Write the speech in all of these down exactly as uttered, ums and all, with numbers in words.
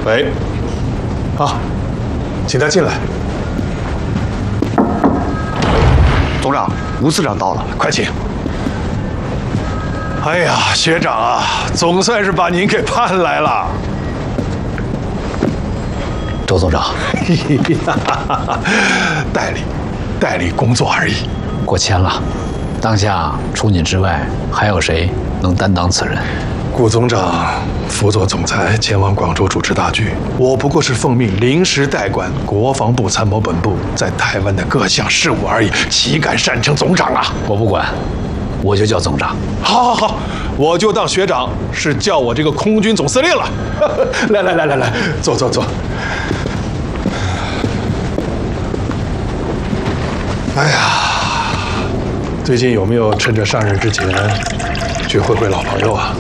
喂，啊，请他进来。 总长，吴司长到了， 快请。哎呀，学长啊，总算是把您给盼来了。 周总长， 代理，代理工作而已。 过谦了。当下除你之外，还有谁能担当此任？ 顾总长辅佐总裁前往广州主持大局，我不过是奉命临时代管国防部参谋本部在台湾的各项事务而已，岂敢擅称总长啊！ 我不管，我就叫总长。 好，好，好，我就当学长是叫我这个空军总司令了。来来来来来，坐坐坐。哎呀，最近有没有趁着上任之前去会会老朋友啊？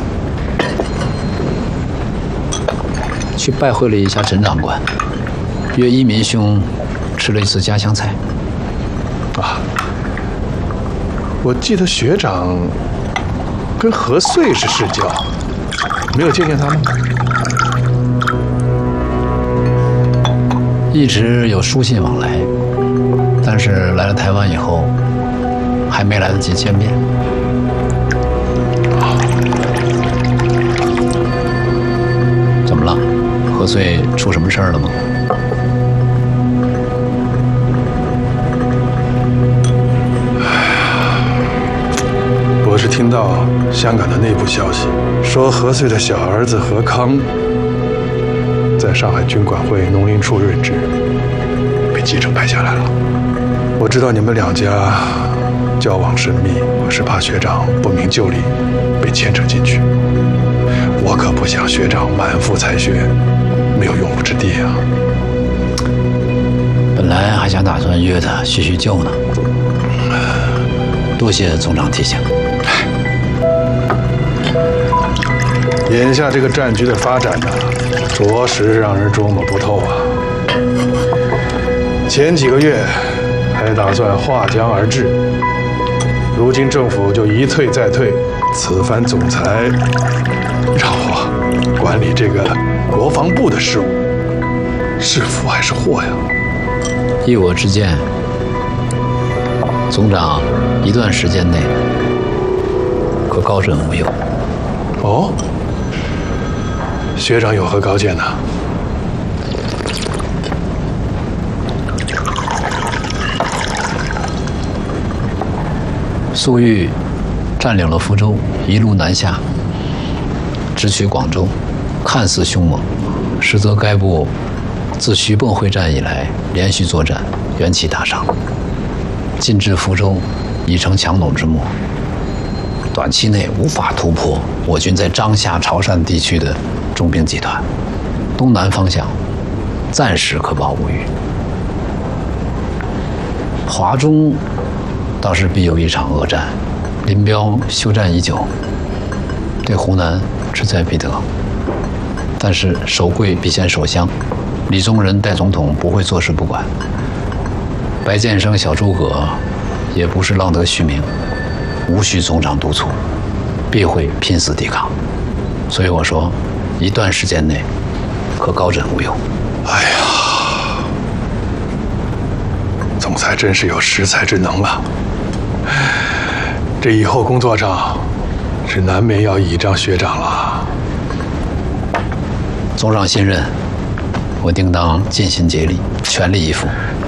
去拜会了一下陈长官，约一民兄吃了一次家乡菜。 啊，我记得学长跟何穗是世交，没有见见他吗？ 一直有书信往来，但是来了台湾以后，还没来得及见面。怎么了？何穗出什么事儿了吗？ 我是听到香港的内部消息，说何穗的小儿子何康在上海军管会农林处任职，被基层派下来了。我知道你们两家交往甚密，我是怕学长不明就里被牵扯进去。我可不想学长满腹才学，没有用武之地啊！ 本来还想打算约他叙叙旧呢。多谢总长提醒。 眼下这个战局的发展呢，着实让人捉摸不透啊。前几个月还打算划江而治，如今政府就一退再退，此番总裁让我管理这个国防部的事务，是福还是祸呀？ 依我之见，总长一段时间内可高枕无忧。 哦，学长有何高见呢？ 粟裕占领了福州，一路南下，直取广州，看似凶猛，实则该部自徐蚌会战以来连续作战，元气大伤。进至福州已成强弩之末，短期内无法突破我军在张夏、潮汕地区的重兵集团，东南方向暂时可保无虞。华中倒是必有一场恶战，林彪休战已久，对湖南志在必得。但是首贵必先守乡，李宗仁代总统不会坐视不管，白建生、小诸葛也不是浪得虚名，无需总长督促，必会拼死抵抗。所以我说，一段时间内可高枕无忧。 哎呀，总裁真是有识才之能啊！这以后工作上是难免要倚仗学长了。 总长信任，我定当尽心竭力，全力以赴。